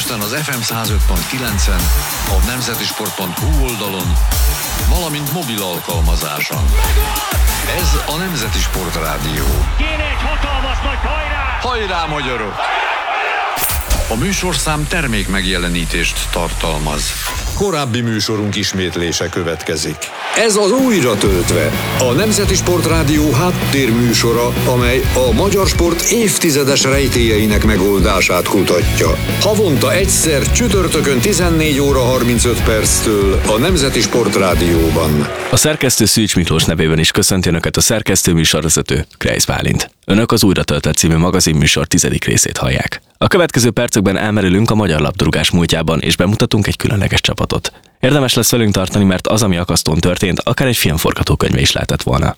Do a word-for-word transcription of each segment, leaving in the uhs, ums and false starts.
Budapesten az ef em száz öt pont kilencen, a nemzeti sport pont hu oldalon, valamint mobil alkalmazáson. Ez a Nemzeti Sport Rádió. Kéne egy hatalmas nagy hajrá! Hajrá, magyarok! A műsorszám termék megjelenítést tartalmaz. Korábbi műsorunk ismétlése következik. Ez az Újra töltve, a Nemzeti Sport Rádió háttérműsora, amely a magyar sport évtizedes rejtélyeinek megoldását kutatja. Havonta egyszer csütörtökön tizennégy óra harmincöt perctől a Nemzeti Sport Rádióban. A szerkesztő Szűcs Miklós nevében is köszönti Önöket a szerkesztő műsorvezető, Kreisz Bálint. Önök az Újra töltve című magazinműsor tizedik részét hallják. A következő percekben elmerülünk a magyar labdarúgás múltjában, és bemutatunk egy különleges csapatot. Érdemes lesz velünk tartani, mert az, ami akasztón történt, akár egy filmforgatókönyve is lehetett volna.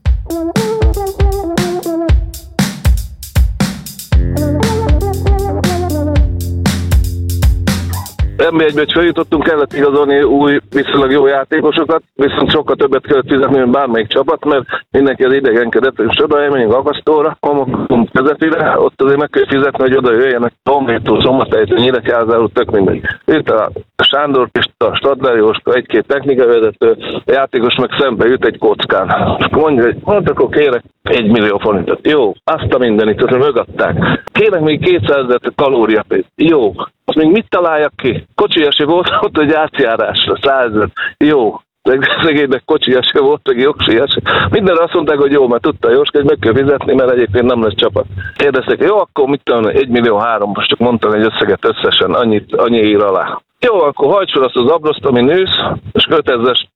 en bé egybe, hogy feljutottunk, kellett igazolni új, viszonylag jó játékosokat, viszont sokkal többet kellett fizetni, mint bármelyik csapat, mert mindenki az idegenkedett, és oda elmenjünk Agasztóra, Homokom közepére, ott azért meg kell fizetni, hogy oda jöjjenek Honvédtól, Szombathelytől, Nyíregyházáról, tök mindegy. Itt a Sándor Pista, Stadler Jóska, egy-két technikavezető, a játékos meg szembe jut egy kockán. És mondja, hogy hát akkor kérek egy millió forintot. Jó, azt a mindenit, azt mögadták. Kérek még kétszázezer kalóriapénzt. Jó. Azt még mit találjak ki? Kocsija se volt ott, hogy átjárásra, százezer. Jó. Szegénynek kocsija se volt, meg jogsia se. Mindenre azt mondták, hogy jó, mert tudta Jóska, hogy meg kell fizetni, mert egyébként nem lesz csapat. Kérdezték, jó, akkor mit tudom, egy millió három, most csak mondtam egy összeget összesen, annyit, annyi ír alá. Jó, akkor hajts fel azt az abroszt, ami nősz, és kötezes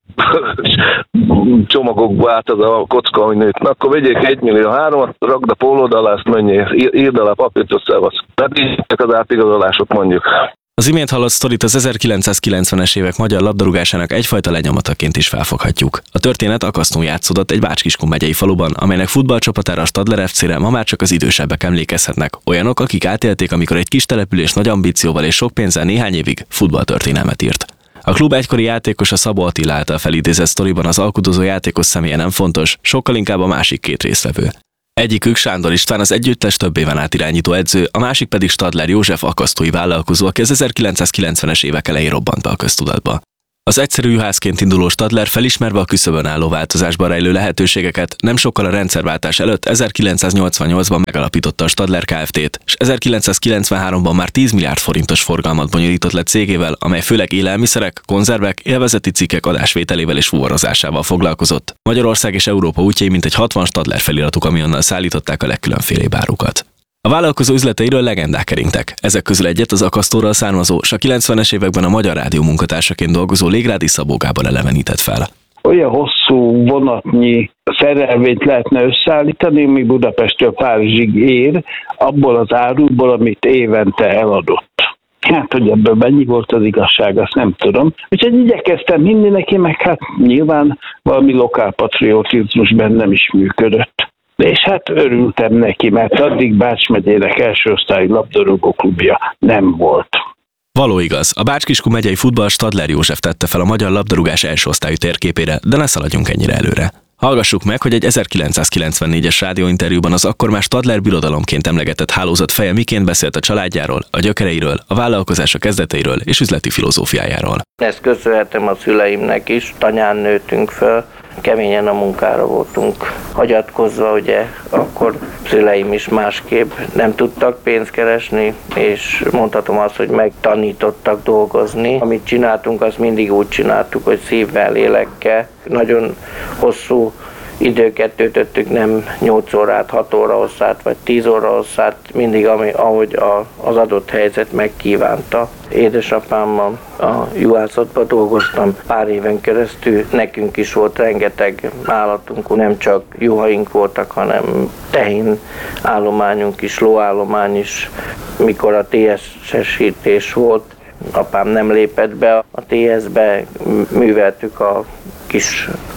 csomagokba át az a kocka, ami nőtt. Na, akkor vegyék egy millió három, rakd a pólód alá, ezt menjél, írd alá papírt, összevasz. Tehát így az átigazolások, mondjuk. Az imént hallott sztorit az ezerkilencszázkilencvenes évek magyar labdarúgásának egyfajta lenyomataként is felfoghatjuk. A történet Akasztón játszódott egy Bács-Kiskun megyei faluban, amelynek futballcsapatára, a Stadler ef cére ma már csak az idősebbek emlékezhetnek. Olyanok, akik átélték, amikor egy kis település nagy ambícióval és sok pénzzel néhány évig futballtörténelmet írt. A klub egykori játékosa Szabó Attila által felidézett sztoriban az alkudozó játékos személye nem fontos, sokkal inkább a másik két résztvevő. Egyikük Sándor István, az együttes több éven át irányító edző, a másik pedig Stadler József, akasztói vállalkozó, aki az ezerkilencszázkilencvenes évek elején robbant be a köztudatba. Az egyszerű juhászként induló Stadler felismerve a küszöbön álló változásban rejlő lehetőségeket nem sokkal a rendszerváltás előtt ezerkilencszáznyolcvannyolcban megalapította a Stadler Kft-t, és ezerkilencszázkilencvenháromban már tíz milliárd forintos forgalmat bonyolított le cégével, amely főleg élelmiszerek, konzervek, élvezeti cikkek adásvételével és fuvarozásával foglalkozott. Magyarország és Európa útjai mintegy hatvan Stadler feliratú kamionnal szállították a legkülönfélébb árukat. A vállalkozó üzleteiről legendák keringtek. Ezek közül egyet az Akasztóról származó, s a kilencvenes években a Magyar Rádió munkatársaként dolgozó Légrádi Szabó Gábor elevenített fel. Olyan hosszú vonatnyi szerelvényt lehetne összeállítani, ami Budapesttől Párizsig ér, abból az árulból, amit évente eladott. Hát, hogy ebből mennyi volt az igazság, azt nem tudom. Úgyhogy igyekeztem hinni neki, meg hát nyilván valami lokálpatriotizmus bennem is működött. És hát örültem neki, mert addig Bács megyének első osztályú labdarúgó klubja nem volt. Való igaz, a Bács-Kiskun megyei futball Stadler József tette fel a magyar labdarúgás első osztályú térképére, de ne szaladjunk ennyire előre. Hallgassuk meg, hogy egy ezerkilencszázkilencvennégyes rádióinterjúban az akkor már Stadler birodalomként emlegetett hálózat feje miként beszélt a családjáról, a gyökereiről, a vállalkozása kezdeteiről és üzleti filozófiájáról. Ezt köszönhetem a szüleimnek is, tanyán nőttünk föl, keményen a munkára voltunk hagyatkozva, ugye akkor szüleim is másképp nem tudtak pénzt keresni, és mondhatom azt, hogy megtanítottak dolgozni. Amit csináltunk, azt mindig úgy csináltuk, hogy szívvel, lélekkel. Nagyon hosszú időket töltöttük, nem nyolc órát, hat óra hosszát, vagy tíz óra hosszát, mindig ami, ahogy a, az adott helyzet megkívánta. Édesapámmal a juhászatban dolgoztam pár éven keresztül, nekünk is volt rengeteg állatunk, nem csak juhaink voltak, hanem tehén állományunk is, lóállomány is. Mikor a té es-esítés volt, apám nem lépett be a té es-be, műveltük a kis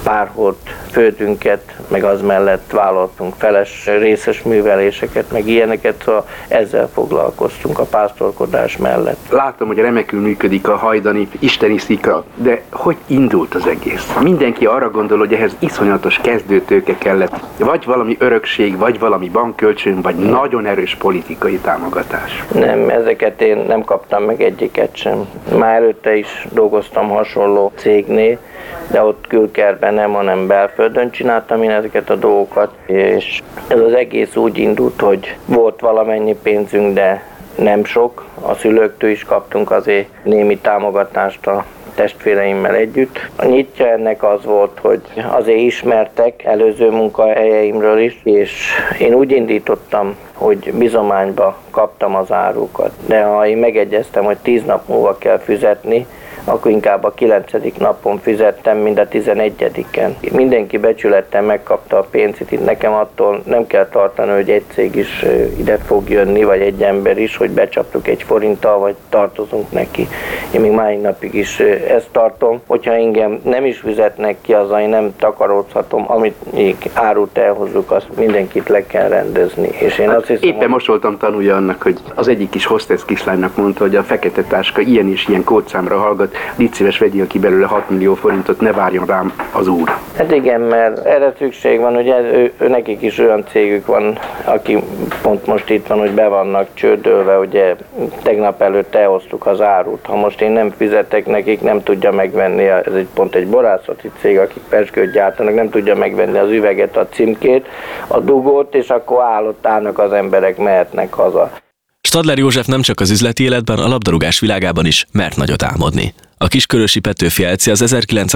pár hord földünket, meg az mellett vállaltunk feles részes műveléseket, meg ilyeneket, szóval ezzel foglalkoztunk a pásztorkodás mellett. Látom, hogy remekül működik a hajdani isteni szikra, de hogy indult az egész? Mindenki arra gondol, hogy ehhez iszonyatos kezdőtőke kellett, vagy valami örökség, vagy valami bankkölcsön, vagy nagyon erős politikai támogatás. Nem, ezeket én nem kaptam meg egyiket sem. Már előtte is dolgoztam hasonló cégnél, de ott külkerben nem, hanem belföldön csináltam én ezeket a dolgokat, és ez az egész úgy indult, hogy volt valamennyi pénzünk, de nem sok. A szülőktől is kaptunk azért némi támogatást a testvéreimmel együtt. A nyitja ennek az volt, hogy azért ismertek előző munkahelyeimről is, és én úgy indítottam, hogy bizományba kaptam az árukat. De ha én megegyeztem, hogy tíz nap múlva kell fizetni, akkor inkább a kilencedik napon fizettem, mint a tizenegyediken. Mindenki becsülettel megkapta a pénzét, itt nekem attól nem kell tartani, hogy egy cég is ide fog jönni, vagy egy ember is, hogy becsaptuk egy forinttal, vagy tartozunk neki. Én még máig napig is ezt tartom, hogyha engem nem is fizetnek ki, azzal én nem takarózhatom, amit még árut elhozzuk, azt mindenkit le kell rendezni. És én hát azt hiszem, éppen hogy... most voltam tanulja annak, hogy az egyik kis hostess kislánynak mondta, hogy a fekete táska ilyen és ilyen kódszámra hallgat, légy szíves, vegyél ki belőle hat millió forintot, ne várjon rám az úr. Hát igen, mert erre szükség van, hogy ő, ő, nekik is olyan cégük van, aki pont most itt van, hogy be vannak csődölve, ugye tegnap előtt elhoztuk az árut. Ha most én nem fizetek nekik, nem tudja megvenni, ez egy pont egy borászati cég, akik pezsgőt gyártanak, nem tudja megvenni az üveget, a címkét, a dugót, és akkor állott állnak az emberek, mehetnek haza. Stadler József nem csak az üzleti életben, a labdarúgás világában is mert nagyot álmodni. A kiskörösi Petőfi Elci az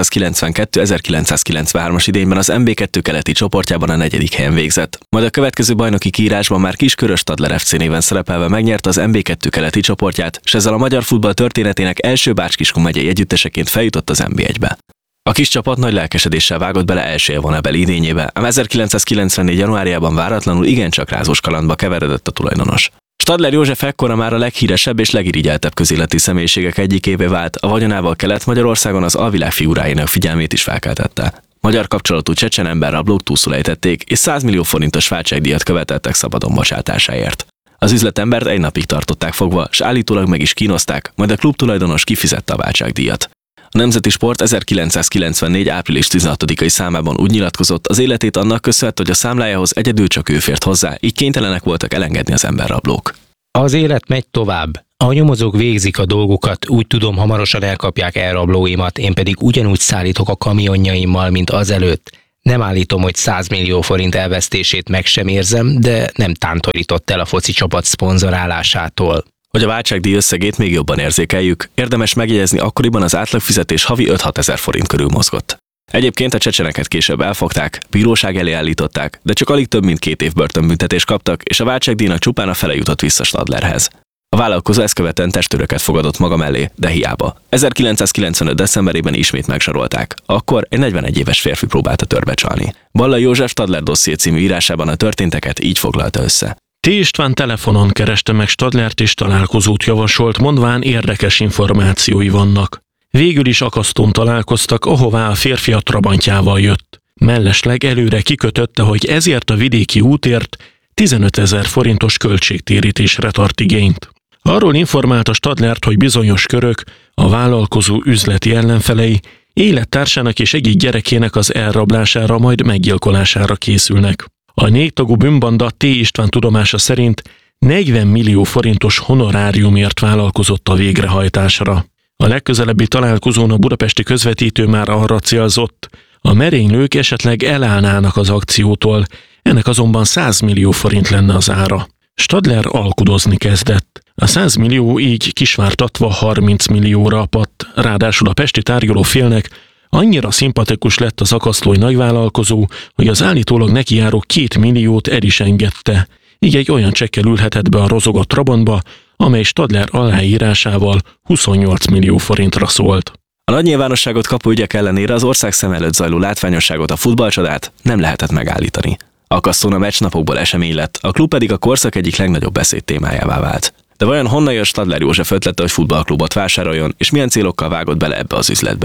ezerkilencszázkilencvenkettő-ezerkilencszázkilencvenhárom idényben az em bé kettő keleti csoportjában a negyedik helyen végzett. Majd a következő bajnoki kiírásban már Kiskörös Stadler ef cé néven szerepelve megnyerte az em bé kettő keleti csoportját, és ezzel a magyar futball történetének első Bács-Kiskun megyei együtteseként feljutott az en bé egybe. A kis csapat nagy lelkesedéssel vágott bele első élvonabeli idényébe, ám ezerkilencszázkilencvennégy januárjában váratlanul igencsak rázós kalandba keveredett a tulajdonos. Stadler József ekkora már a leghíresebb és legirigyeltebb közéleti személyiségek egyikévé vált, a vagyonával Kelet-Magyarországon az alvilág figuráinak figyelmét is felkeltette. Magyar kapcsolatú csecsen emberrablók túlszul ejtették, és száz millió forintos váltságdíjat követeltek szabadon bocsátásáért. Az üzletembert egy napig tartották fogva, s állítólag meg is kínozták, majd a klub tulajdonos kifizette a váltságdíjat. A Nemzeti Sport ezerkilencszázkilencvennégy április tizenhatodikai számában úgy nyilatkozott, az életét annak köszönhette, hogy a számlájához egyedül csak ő fért hozzá, így kénytelenek voltak elengedni az emberrablók. Az élet megy tovább. A nyomozók végzik a dolgukat, úgy tudom, hamarosan elkapják elrablóimat, én pedig ugyanúgy szállítok a kamionjaimmal, mint azelőtt. Nem állítom, hogy száz millió forint elvesztését meg sem érzem, de nem tántorított el a foci csapat szponzorálásától. Hogy a váltságdíj összegét még jobban érzékeljük, érdemes megjegyezni, akkoriban az átlagfizetés havi öt-hat ezer forint körül mozgott. Egyébként a csecseneket később elfogták, bíróság elé állították, de csak alig több mint két év börtönbüntetést kaptak, és a váltságdíjnak csupán a fele jutott vissza Stadlerhez. A vállalkozó ezt követően testőröket fogadott maga mellé, de hiába. ezerkilencszázkilencvenöt decemberében ismét megzsarolták. Akkor egy negyvenegy éves férfi próbálta törbe csalni. Ballai József Stadler dosszié című írásában a történteket így foglalta össze. T. István telefonon kereste meg Stadlert és találkozót javasolt, mondván érdekes információi vannak. Végül is akasztón találkoztak, ahová a férfi a trabantjával jött. Mellesleg előre kikötötte, hogy ezért a vidéki útért tizenötezer forintos költségtérítésre tart igényt. Arról informálta Stadlert, hogy bizonyos körök, a vállalkozó üzleti ellenfelei élettársának és egyik gyerekének az elrablására, majd meggyilkolására készülnek. A négytagú bűnbanda T. István tudomása szerint negyven millió forintos honoráriumért vállalkozott a végrehajtásra. A legközelebbi találkozón a budapesti közvetítő már arra célzott, a merénylők esetleg elállnának az akciótól, ennek azonban száz millió forint lenne az ára. Stadler alkudozni kezdett. A száz millió így kisvártatva harminc millióra apadt, ráadásul a pesti tárgyaló félnek annyira szimpatikus lett az akasztói nagyvállalkozó, hogy az állítólag nekijáró két milliót el is engedte. Így egy olyan csekkel ülhetett be a rozogott Trabantba, amely Stadler aláírásával huszonnyolc millió forintra szólt. A nagy nyilvánosságot kapó ügyek ellenére az ország szem előtt zajló látványosságot, a futballcsodát nem lehetett megállítani. Akasztón a meccsnapokból esemény lett, a klub pedig a korszak egyik legnagyobb beszéd témájává vált. De vajon honnan jött Stadler József ötlete, hogy futballklubot vásároljon, és milyen célokkal vágott bele ebbe az üzletbe?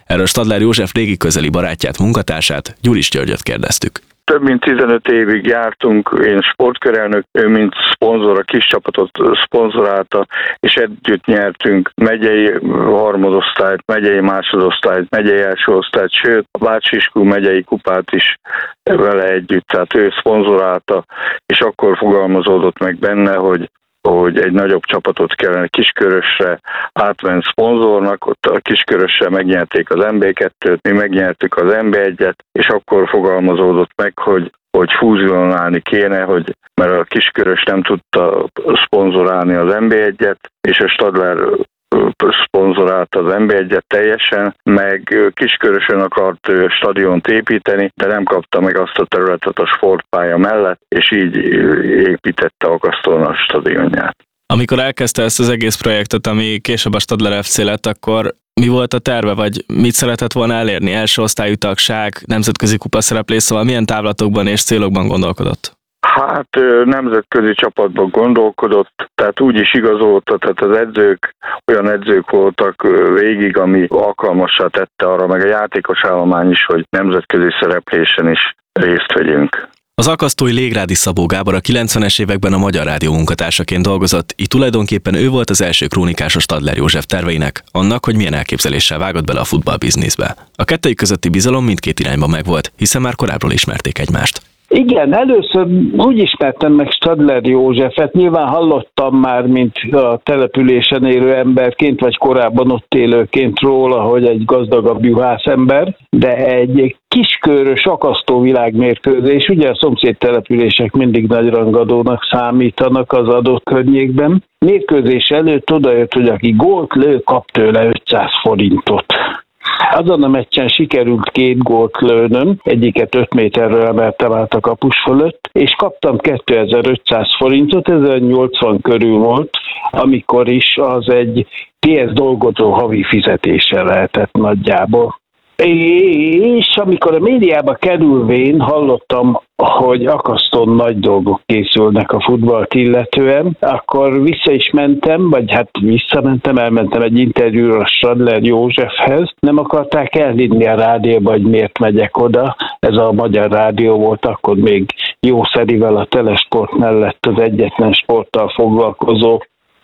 Erről Stadler József régi közeli barátját, munkatársát, Gyuris Györgyöt kérdeztük. Több mint tizenöt évig jártunk, én sportkörelnök, ő mint szponzor a kis csapatot szponzorálta, és együtt nyertünk megyei harmadosztályt, megyei másodosztályt, megyei első osztályt, sőt a Bácsiskú megyei kupát is vele együtt, tehát ő szponzorálta, és akkor fogalmazódott meg benne, hogy hogy egy nagyobb csapatot kellene Kiskörösre átment szponzornak, ott a Kiskörösre megnyerték az em bé kettőt, mi megnyertük az em bé egyet, és akkor fogalmazódott meg, hogy, hogy fúzionálni kéne, hogy, mert a Kiskörös nem tudta szponzorálni az em bé egyet, és a Stadler szponzorálta az em bé egyet teljesen, meg Kiskörösön akart stadiont építeni, de nem kapta meg azt a területet a sportpálya mellett, és így építette Akasztón a stadionját. Amikor elkezdte ezt az egész projektet, ami később a Stadler ef cé lett, akkor mi volt a terve, vagy mit szeretett volna elérni? Első osztályú tagság, nemzetközi kupa szereplés, szóval milyen távlatokban és célokban gondolkodott? Hát nemzetközi csapatban gondolkodott, tehát úgy is igazolta, tehát az edzők olyan edzők voltak végig, ami alkalmassá tette arra, meg a játékos állomány is, hogy nemzetközi szereplésen is részt vegyünk. Az akasztói Légrádi Szabó Gábor a kilencvenes években a Magyar Rádió munkatársaként dolgozott, így tulajdonképpen ő volt az első krónikás a Stadler József terveinek, annak, hogy milyen elképzeléssel vágott bele a futballbizniszbe. A kettőjük közötti bizalom mindkét irányban megvolt, hiszen már korábbról ismerték egymást. Igen, először úgy ismertem meg Stadler Józsefet, nyilván hallottam már, mint a településen élő emberként, vagy korábban ott élőként róla, hogy egy gazdagabb juhászember, de egy kiskörös akasztó világmérkőzés, ugye a szomszéd települések mindig nagy rangadónak számítanak az adott környékben. Mérkőzés előtt odajött, hogy aki gólt lő, kap tőle ötszáz forintot. Azon a meccsen sikerült két gólt lőnöm, egyiket öt méterről emeltem át a kapus fölött, és kaptam kétezer-ötszáz forintot, ez nyolcvan körül volt, amikor is az egy té es dolgozó havi fizetése lehetett nagyjából. És amikor a médiába kerülvén hallottam, hogy Akasztón nagy dolgok készülnek a futballt illetően, akkor vissza is mentem, vagy hát visszamentem, elmentem egy interjúra Stadler Józsefhez. Nem akarták elhinni a rádióba, hogy miért megyek oda. Ez a Magyar Rádió volt akkor még jószerivel a Telesport mellett az egyetlen sporttal foglalkozó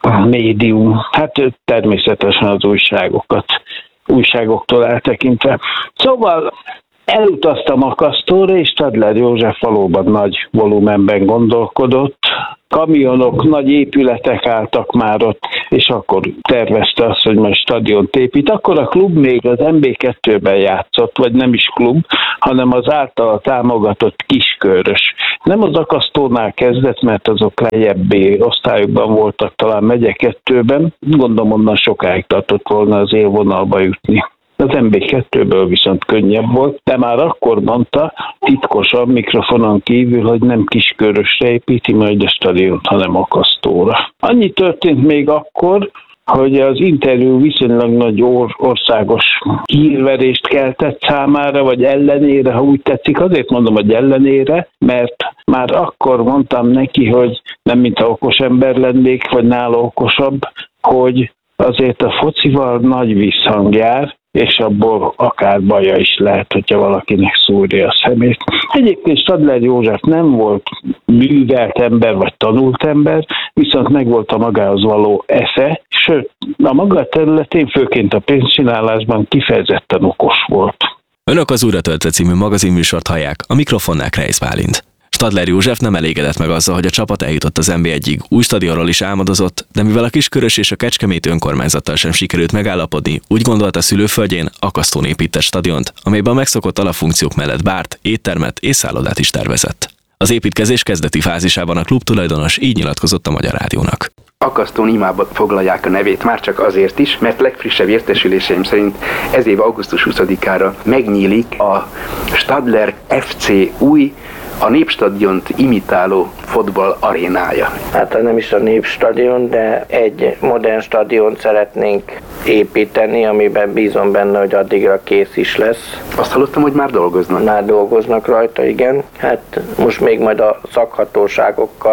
médium. Hát természetesen az újságokat. újságoktól eltekintve. Szóval elutaztam Akasztóra, és Stadler József valóban nagy volumenben gondolkodott. Kamionok, nagy épületek álltak már ott, és akkor tervezte azt, hogy majd stadiont épít. Akkor a klub még az em bé kettőben játszott, vagy nem is klub, hanem az általa támogatott Kiskörös. Nem az Akasztónál kezdett, mert azok lejjebbi osztályokban voltak, talán megye kettőben. Gondolom, onnan sokáig tartott volna az élvonalba jutni. Az em bé kettőből viszont könnyebb volt, de már akkor mondta titkosan mikrofonon kívül, hogy nem Kiskörösre építi majd a stadiont, hanem Akasztóra. Annyi történt még akkor, hogy az interjú viszonylag nagy or- országos hírverést keltett számára, vagy ellenére, ha úgy tetszik. Azért mondom, hogy ellenére, mert már akkor mondtam neki, hogy nem mintha okos ember lennék, vagy nála okosabb, hogy azért a focival nagy visszhang jár, és abból akár baja is lehet, hogyha valakinek szúrja a szemét. Egyébként Stadler József nem volt művelt ember, vagy tanult ember, viszont megvolt a magához való esze, sőt, a maga területén, főként a pénzcsinálásban kifejezetten okos volt. Önök az Újra töltve című magazinműsort hallják, a mikrofonnál Kreisz Bálint. Stadler József nem elégedett meg azzal, hogy a csapat eljutott az em bé egyig, új stadionról is álmodozott, de mivel a Kiskörös és a Kecskeméti önkormányzattal sem sikerült megállapodni, úgy gondolta szülőföldjén Akasztón épített stadiont, amelyben a megszokott alapfunkciók mellett bárt, éttermet és szállodát is tervezett. Az építkezés kezdeti fázisában a klub tulajdonos így nyilatkozott a Magyar Rádiónak. Akasztón imába foglalják a nevét, már csak azért is, mert legfrissebb értesüléseim szerint ez év augusztus huszadikára megnyílik a Stadler ef cé új, a Népstadiont imitáló fotball arénája. Hát nem is a Népstadion, de egy modern stadiont szeretnénk építeni, amiben bízom benne, hogy addigra kész is lesz. Azt hallottam, hogy már dolgoznak. Már dolgoznak rajta, igen. Hát most még majd a szakhatóságokkal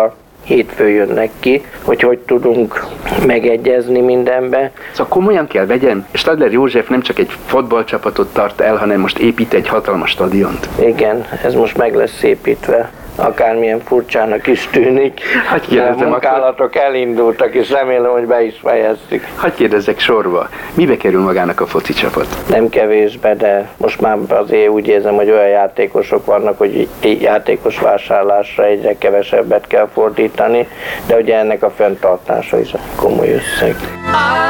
hétfőn jönnek ki, hogy hogy tudunk megegyezni mindenbe. Szóval komolyan kell vegyem, Stadler József nem csak egy fotballcsapatot tart el, hanem most épít egy hatalmas stadiont. Igen, ez most meg lesz építve. Akármilyen furcsának is tűnik, hát de a munkálatok akkor... elindultak, és remélem, hogy be is fejezzük. Hadd kérdezzek sorba, mibe kerül magának a foci csapat? Nem kevésbe, de most már azért úgy érzem, hogy olyan játékosok vannak, hogy játékos vásárlásra egyre kevesebbet kell fordítani, de ugye ennek a fenntartása is komoly összeg.